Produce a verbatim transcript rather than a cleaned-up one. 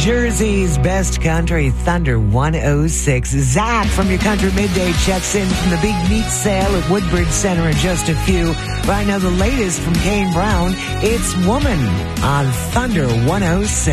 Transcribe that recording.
Jersey's best country, Thunder one oh six. Zach from your Country Midday checks in from the big meat sale at Woodbridge Center in just a few. Right now, the latest from Kane Brown, it's Woman on Thunder one oh six.